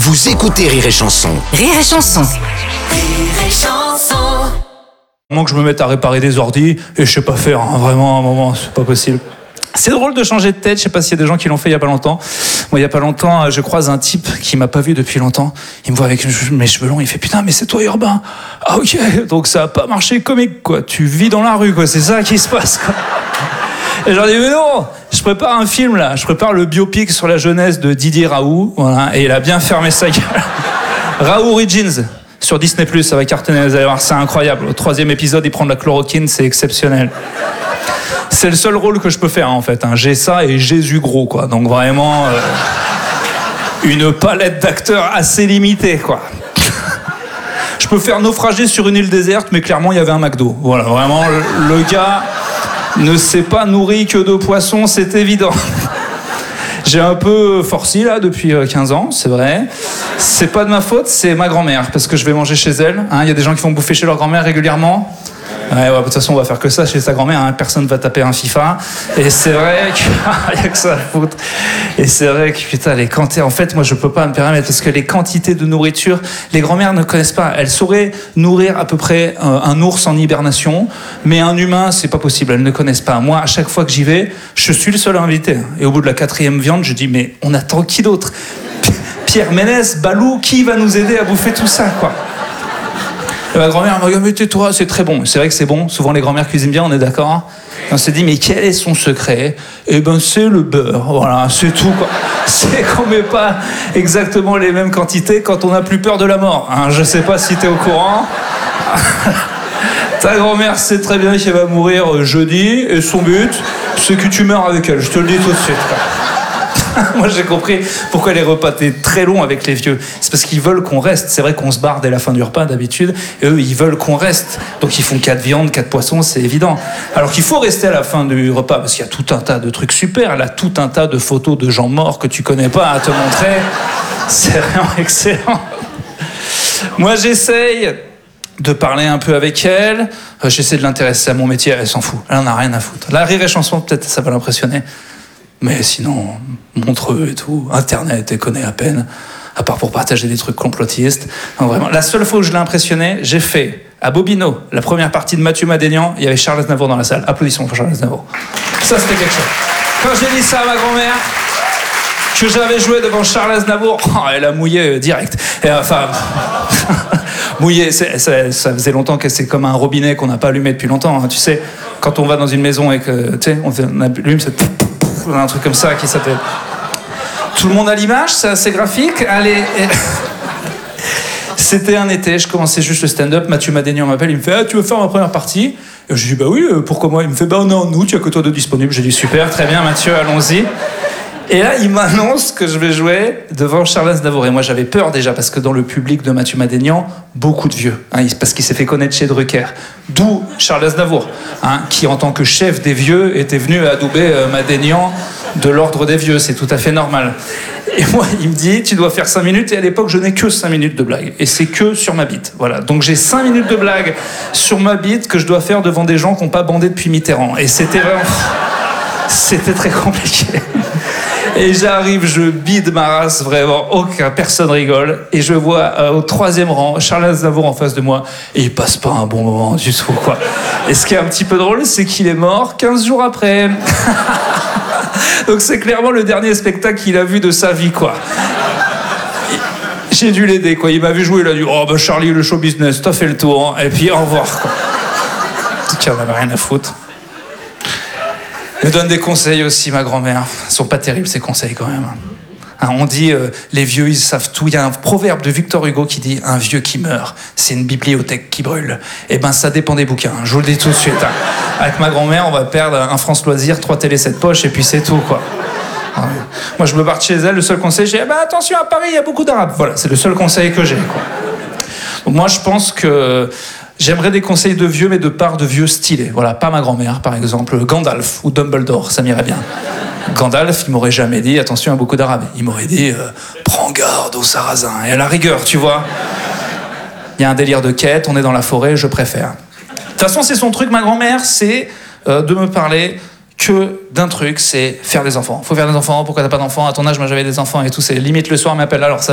Vous écoutez Rire et Chanson. Rire et Chanson. Rire et Chanson. Moment que je me mette à réparer des ordis et je sais pas faire, hein, vraiment à un moment, c'est pas possible. C'est drôle de changer de tête, je sais pas s'il y a des gens qui l'ont fait il y a pas longtemps. Moi, il y a pas longtemps, je croise un type qui m'a pas vu depuis longtemps. Il me voit avec mes cheveux longs, il fait putain, mais c'est toi Urbain. Ah ok, donc ça a pas marché comique quoi. Tu vis dans la rue quoi, c'est ça qui se passe quoi. Et je leur dis mais non, je prépare un film là, je prépare le biopic sur la jeunesse de Didier Raoult, voilà, et il a bien fermé sa gueule. Raoult Origins. Sur Disney+, ça va cartonner, vous allez voir, c'est incroyable. Au 3e épisode, il prend de la chloroquine, c'est exceptionnel. C'est le seul rôle que je peux faire, en fait. J'ai ça et Jésus gros, quoi. Donc vraiment, une palette d'acteurs assez limitée, quoi. Je peux faire naufrager sur une île déserte, mais clairement, il y avait un McDo. Voilà, vraiment, le gars ne s'est pas nourri que de poissons, c'est évident. J'ai un peu forci là depuis 15 ans, c'est vrai. C'est pas de ma faute, c'est ma grand-mère, parce que je vais manger chez elle. Il y a des gens qui vont bouffer chez leur grand-mère régulièrement. Ouais, de toute façon, on va faire que ça chez sa grand-mère. Personne va taper un FIFA. Et c'est vrai qu'il n'y a que ça à foutre. Et c'est vrai que, putain, les quantités... En fait, moi, je peux pas me permettre, parce que les quantités de nourriture, les grand-mères ne connaissent pas. Elles sauraient nourrir à peu près un ours en hibernation, mais un humain, c'est pas possible. Elles ne connaissent pas. Moi, à chaque fois que j'y vais, je suis le seul invité. Et au bout de la 4e viande, je dis, mais on attend qui d'autre ? Pierre Ménès, Balou, qui va nous aider à bouffer tout ça, quoi ? Et ma grand-mère m'a dit, mais tais-toi, c'est très bon. C'est vrai que c'est bon. Souvent, les grand-mères cuisinent bien, on est d'accord. Et on s'est dit, mais quel est son secret ? Eh ben, c'est le beurre. Voilà, c'est tout, quoi. C'est qu'on met pas exactement les mêmes quantités quand on n'a plus peur de la mort. Je sais pas si t'es au courant. Ta grand-mère sait très bien qu'elle va mourir jeudi, et son but, c'est que tu meurs avec elle. Je te le dis tout de suite, quoi. Moi j'ai compris pourquoi les repas étaient très longs avec les vieux. C'est parce qu'ils veulent qu'on reste. C'est vrai qu'on se barre dès la fin du repas d'habitude. Et eux ils veulent qu'on reste. Donc ils font 4 viandes, 4 poissons, c'est évident. Alors qu'il faut rester à la fin du repas parce qu'il y a tout un tas de trucs super. Là, tout un tas de photos de gens morts que tu connais pas à te montrer. C'est vraiment excellent. Moi j'essaye de parler un peu avec elle. J'essaie de l'intéresser à mon métier. Elle s'en fout. Elle en a rien à foutre. Là, Rire et Chanson, peut-être ça va l'impressionner. Mais sinon, Montreux et tout, Internet, elle connaît à peine, à part pour partager des trucs complotistes. Non, vraiment, la seule fois où je l'ai impressionné, j'ai fait à Bobino, la première partie de Mathieu Madénian, il y avait Charles Aznavour dans la salle. Applaudissements pour Charles Aznavour. Ça, c'était quelque chose. Quand j'ai dit ça à ma grand-mère, que j'avais joué devant Charles Aznavour, elle a mouillé direct. Et, enfin... mouillé, ça faisait longtemps que c'est comme un robinet qu'on n'a pas allumé depuis longtemps. Tu sais, quand on va dans une maison et que, tu sais, on allume, c'est... un truc comme ça qui s'appelle. Tout le monde a l'image, c'est assez graphique. Allez. C'était un été, je commençais juste le stand-up. Mathieu Madénian m'appelle, il me fait tu veux faire ma première partie ? Et je dis bah oui, pourquoi moi ? Il me fait on est en août, il n'y a que toi de disponible. J'ai dit super, très bien Mathieu, allons-y. Et là, il m'annonce que je vais jouer devant Charles Aznavour. Et moi, j'avais peur déjà, parce que dans le public de Mathieu Madénian, beaucoup de vieux. Parce qu'il s'est fait connaître chez Drucker. D'où Charles Aznavour, qui, en tant que chef des vieux, était venu adouber Madénian de l'ordre des vieux. C'est tout à fait normal. Et moi, il me dit, tu dois faire 5 minutes. Et à l'époque, je n'ai que 5 minutes de blague. Et c'est que sur ma bite. Voilà. Donc, j'ai 5 minutes de blague sur ma bite que je dois faire devant des gens qui n'ont pas bandé depuis Mitterrand. Et c'était vraiment... C'était très compliqué. Et j'arrive, je bide ma race, vraiment, personne rigole. Et je vois au 3e rang Charles Aznavour en face de moi. Et il passe pas un bon moment du tout, quoi. Et ce qui est un petit peu drôle, c'est qu'il est mort 15 jours après. Donc c'est clairement le dernier spectacle qu'il a vu de sa vie, quoi. J'ai dû l'aider, quoi. Il m'a vu jouer, il a dit oh bah Charlie, le show business, t'as fait le tour. Et puis au revoir, quoi. En tout cas, on n'avait rien à foutre. Elle me donne des conseils aussi, ma grand-mère. Ils sont pas terribles, ces conseils, quand même. On dit, les vieux, ils savent tout. Il y a un proverbe de Victor Hugo qui dit « Un vieux qui meurt, c'est une bibliothèque qui brûle ». Eh ben, ça dépend des bouquins, je vous le dis tout de suite. Avec ma grand-mère, on va perdre un France Loisirs, 3 télé 7 poches, et puis c'est tout, quoi. Moi, je me barre de chez elle, le seul conseil, j'ai dit attention, à Paris, il y a beaucoup d'Arabes. Voilà, c'est le seul conseil que j'ai, quoi. Donc, moi, je pense que... J'aimerais des conseils de vieux, mais de part de vieux stylés. Voilà, pas ma grand-mère, par exemple. Gandalf ou Dumbledore, ça m'irait bien. Gandalf, il m'aurait jamais dit, attention à beaucoup d'Arabes. Il m'aurait dit, prends garde aux Sarrasins. Et à la rigueur, tu vois. Il y a un délire de quête, on est dans la forêt, je préfère. De toute façon, c'est son truc, ma grand-mère, c'est de me parler que d'un truc, c'est faire des enfants. Faut faire des enfants, pourquoi t'as pas d'enfants ? À ton âge, moi j'avais des enfants et tout, c'est limite le soir, elle m'appelle alors ça